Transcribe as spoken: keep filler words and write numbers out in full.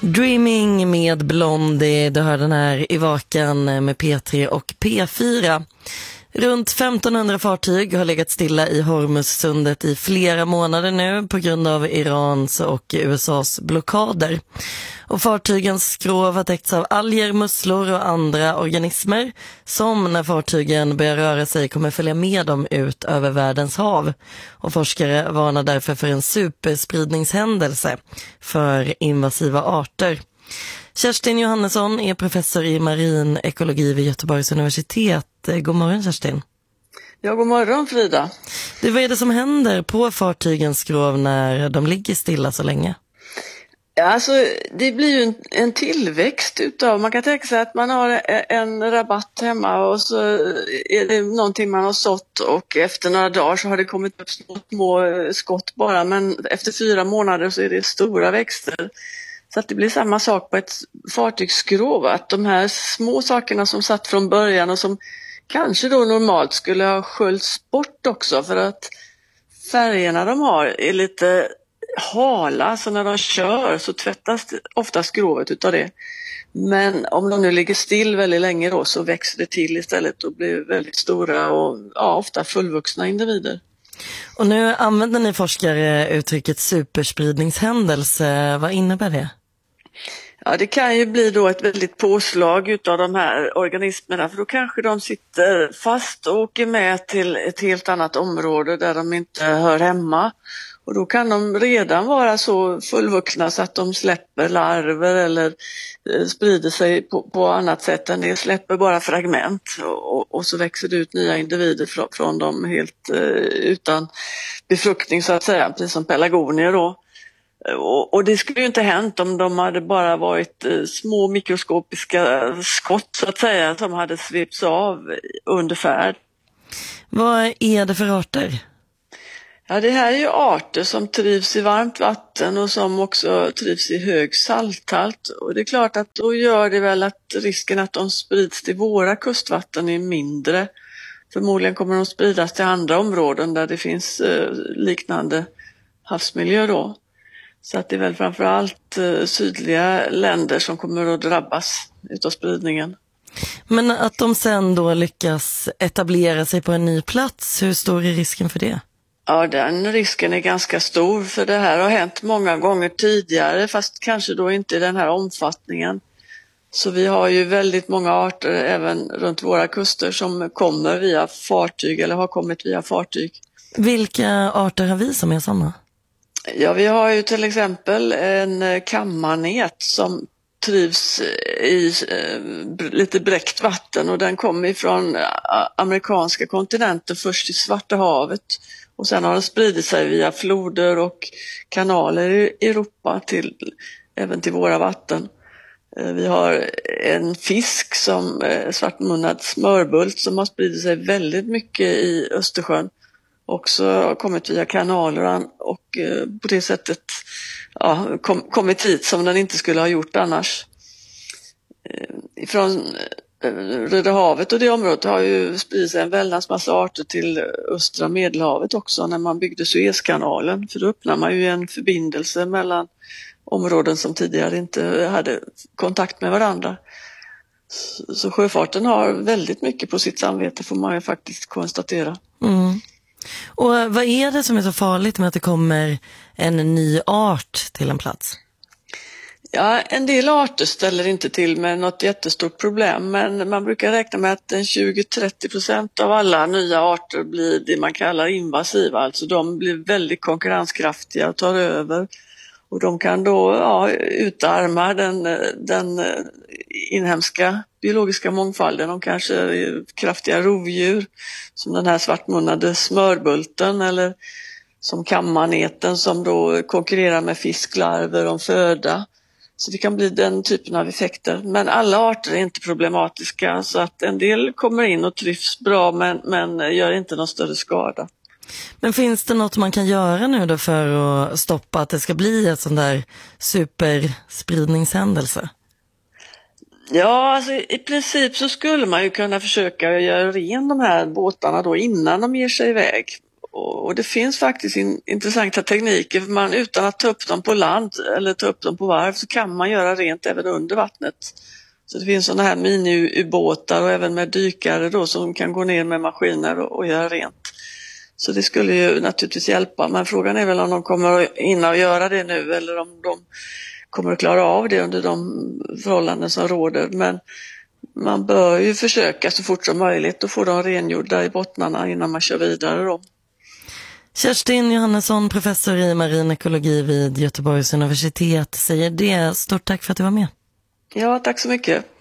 Dreaming med Blondie, du hör den här i Vakan med P tre och P fyra. Runt femtonhundra fartyg har legat stilla i Hormuzsundet i flera månader nu på grund av Irans och U S A:s blockader. Och fartygens skrov har täckts av alger, musslor och andra organismer som när fartygen börjar röra sig kommer följa med dem ut över världens hav. Och forskare varnar därför för en superspridningshändelse för invasiva arter. Kerstin Johannesson är professor i marin ekologi vid Göteborgs universitet. God morgon Kerstin. Ja, god morgon Frida. Det, vad är det som händer på fartygens skrov när de ligger stilla så länge? Ja, alltså, det blir ju en, en tillväxt utav, man kan tänka sig att man har en rabatt hemma och så är det någonting man har sått och efter några dagar så har det kommit upp små, små skott bara, men efter fyra månader så är det stora växter. Så att det blir samma sak på ett fartygsskrov, att de här små sakerna som satt från början och som kanske då normalt skulle ha sköljts bort också för att färgerna de har är lite hala, så när de kör så tvättas ofta skrovet utav det. Men om de nu ligger still väldigt länge då så växer det till istället och blir väldigt stora och ja, ofta fullvuxna individer. Och nu använder ni forskare uttrycket superspridningshändelse. Vad innebär det? Ja, det kan ju bli då ett väldigt påslag utav de här organismerna, för då kanske de sitter fast och åker med till ett helt annat område där de inte hör hemma. Och då kan de redan vara så fullvuxna så att de släpper larver eller sprider sig på, på annat sätt än det, släpper bara fragment och, och så växer det ut nya individer från, från dem helt eh, utan befruktning så att säga, precis som pelargonier då. Och, och det skulle ju inte hänt om de hade bara varit eh, små mikroskopiska skott så att säga som hade svepts av under färd. Vad är det för arter? Ja, det här är ju arter som trivs i varmt vatten och som också trivs i hög salthalt. Och det är klart att då gör det väl att risken att de sprids till våra kustvatten är mindre. Förmodligen kommer de spridas till andra områden där det finns eh, liknande havsmiljö då. Så att det är väl framförallt eh, sydliga länder som kommer att drabbas utav spridningen. Men att de sen då lyckas etablera sig på en ny plats, hur stor är risken för det? Ja, den risken är ganska stor, för det här har hänt många gånger tidigare fast kanske då inte i den här omfattningen. Så vi har ju väldigt många arter även runt våra kuster som kommer via fartyg eller har kommit via fartyg. Vilka arter har vi som är sådana? Ja, vi har ju till exempel en kammanet som trivs i eh, lite bräckt vatten och den kommer ifrån amerikanska kontinenten först i Svarta havet. Och sen har den spridit sig via floder och kanaler i Europa till, även till våra vatten. Vi har en fisk som svartmunnad smörbult som har spridit sig väldigt mycket i Östersjön. Också har kommit via kanaler och på det sättet ja, kom, kommit hit som den inte skulle ha gjort annars. Från Röda havet och det området har ju spridit sig en väldans massa arter till östra Medelhavet också när man byggde Suezkanalen. För då öppnar man ju en förbindelse mellan områden som tidigare inte hade kontakt med varandra. Så sjöfarten har väldigt mycket på sitt samvete, får man ju faktiskt konstatera. Mm. Och vad är det som är så farligt med att det kommer en ny art till en plats? Ja, en del arter ställer inte till med något jättestort problem, men man brukar räkna med att tjugo till trettio procent av alla nya arter blir det man kallar invasiva, alltså de blir väldigt konkurrenskraftiga och tar över. Och de kan då ja, utarma den, den inhemska biologiska mångfalden. De kanske är kraftiga rovdjur som den här svartmunnade smörbulten eller som kammaneten som då konkurrerar med fisklarver om föda. Så det kan bli den typen av effekter. Men alla arter är inte problematiska så att en del kommer in och trivs bra men, men gör inte någon större skada. Men finns det något man kan göra nu då för att stoppa att det ska bli ett sån där superspridningshändelse? Ja, alltså i princip så skulle man ju kunna försöka göra ren de här båtarna då innan de ger sig iväg. och det finns faktiskt in, intressanta tekniker. För man, utan att ta upp dem på land eller ta upp dem på varv så kan man göra rent även under vattnet. Så det finns sådana här mini-ubåtar och även med dykare då som kan gå ner med maskiner och, och göra rent. Så det skulle ju naturligtvis hjälpa, men frågan är väl om de kommer in och göra det nu eller om de kommer att klara av det under de förhållanden som råder. Men man bör ju försöka så fort som möjligt att få dem rengjorda i bottnarna innan man kör vidare då. Kerstin Johannesson, professor i marinekologi vid Göteborgs universitet, säger det. Stort tack för att du var med. Ja, tack så mycket.